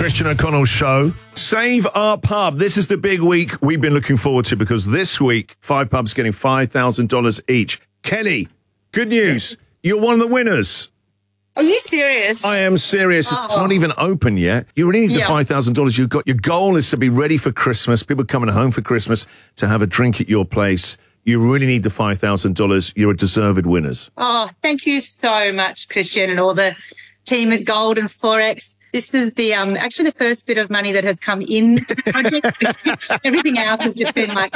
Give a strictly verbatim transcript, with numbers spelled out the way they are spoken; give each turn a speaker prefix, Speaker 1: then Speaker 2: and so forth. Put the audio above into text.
Speaker 1: Christian O'Connell Show. Save Our Pub. This is the big week we've been looking forward to because this week, five pubs getting five thousand dollars each. Kelly, good news. You're one of the winners.
Speaker 2: Are you serious?
Speaker 1: I am serious.
Speaker 2: Oh.
Speaker 1: It's not even open yet. You really need the
Speaker 2: Yeah.
Speaker 1: five thousand dollars you've got. Your goal is to be ready for Christmas. People coming home for Christmas to have a drink at your place. You really need the five thousand dollars. You're a deserved winners.
Speaker 2: Oh, thank you so much, Christian, and all the team at Gold and Forex. This is the um actually the first bit of money that has come in to the project. Everything else has just been like